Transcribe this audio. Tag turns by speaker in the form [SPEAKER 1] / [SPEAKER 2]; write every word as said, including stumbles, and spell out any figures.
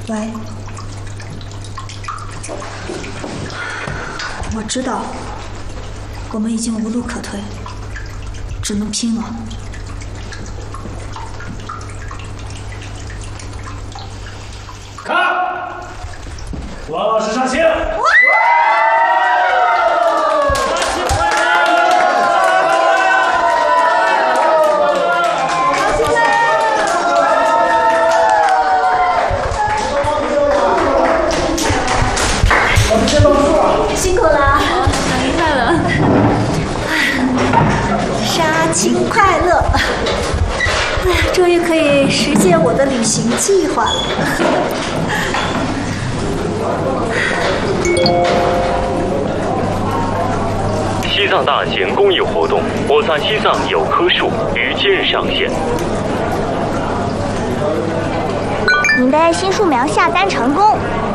[SPEAKER 1] 喂，我知道，我们已经无路可退，只能拼了。
[SPEAKER 2] 看，王老师上线。
[SPEAKER 1] 辛苦了，
[SPEAKER 3] 生日快乐！
[SPEAKER 1] 杀青快乐！哎呀，终于可以实现我的旅行计划了。
[SPEAKER 4] 西藏大型公益活动“我在西藏有棵树”于今日上线。
[SPEAKER 5] 您的新树苗下单成功。